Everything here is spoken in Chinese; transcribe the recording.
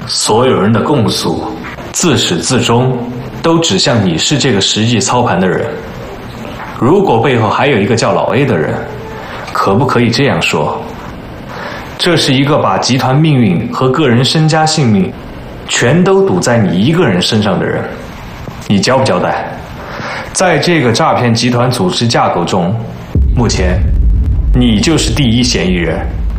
所有人的供述，自始至终都指向你是这个实际操盘的人。如果背后还有一个叫老 A 的人，可不可以这样说？这是一个把集团命运和个人身家性命全都赌在你一个人身上的人。你交不交代？在这个诈骗集团组织架构中，目前你就是第一嫌疑人。